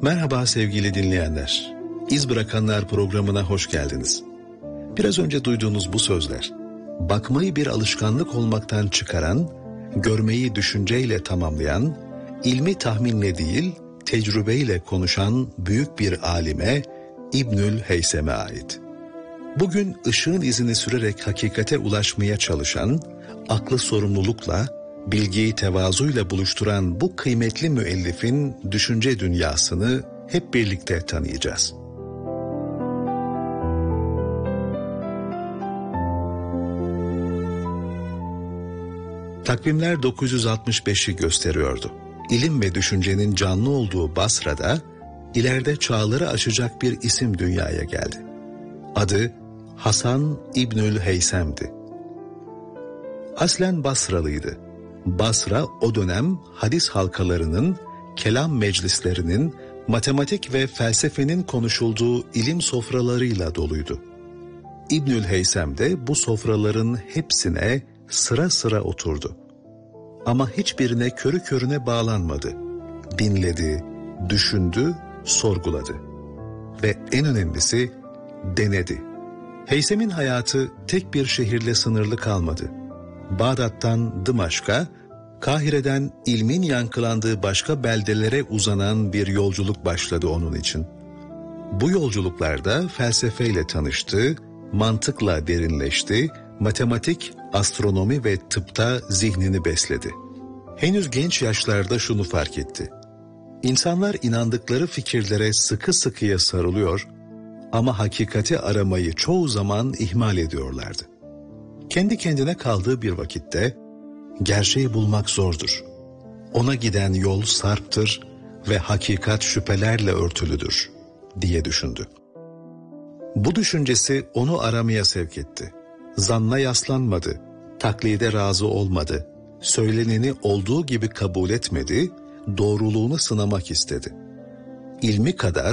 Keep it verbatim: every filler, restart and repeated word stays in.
Merhaba sevgili dinleyenler. İz Bırakanlar programına hoş geldiniz. Biraz önce duyduğunuz bu sözler, bakmayı bir alışkanlık olmaktan çıkaran, görmeyi düşünceyle tamamlayan, ilmi tahminle değil, tecrübeyle konuşan büyük bir alime, İbnül Heysem'e ait. Bugün ışığın izini sürerek hakikate ulaşmaya çalışan, aklı sorumlulukla, bilgiyi tevazuyla buluşturan bu kıymetli müellifin düşünce dünyasını hep birlikte tanıyacağız. Takvimler dokuz yüz altmış beşi gösteriyordu. İlim ve düşüncenin canlı olduğu Basra'da, ileride çağları aşacak bir isim dünyaya geldi. Adı Hasan İbnül Heysem'di. Aslen Basralıydı. Basra o dönem hadis halkalarının, kelam meclislerinin, matematik ve felsefenin konuşulduğu ilim sofralarıyla doluydu. İbnül Heysem de bu sofraların hepsine sıra sıra oturdu. Ama hiçbirine körü körüne bağlanmadı. Dinledi, düşündü, sorguladı. Ve en önemlisi denedi. Heysem'in hayatı tek bir şehirle sınırlı kalmadı. Bağdat'tan Dımaşk'a, Kahire'den ilmin yankılandığı başka beldelere uzanan bir yolculuk başladı onun için. Bu yolculuklarda felsefeyle tanıştı, mantıkla derinleşti, matematik, astronomi ve tıpta zihnini besledi. Henüz genç yaşlarda şunu fark etti. İnsanlar inandıkları fikirlere sıkı sıkıya sarılıyor ama hakikati aramayı çoğu zaman ihmal ediyorlardı. Kendi kendine kaldığı bir vakitte, gerçeği bulmak zordur. Ona giden yol sarptır ve hakikat şüphelerle örtülüdür, diye düşündü. Bu düşüncesi onu aramaya sevk etti. Zanna yaslanmadı, taklide razı olmadı, söyleneni olduğu gibi kabul etmedi, doğruluğunu sınamak istedi. İlmi kadar